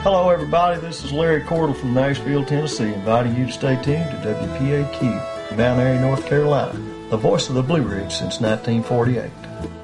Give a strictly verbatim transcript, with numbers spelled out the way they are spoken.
Hello, everybody. This is Larry Cordell from Nashville, Tennessee, inviting you to stay tuned to W P A Q, Mount Airy, North Carolina, the voice of the Blue Ridge since nineteen forty-eight.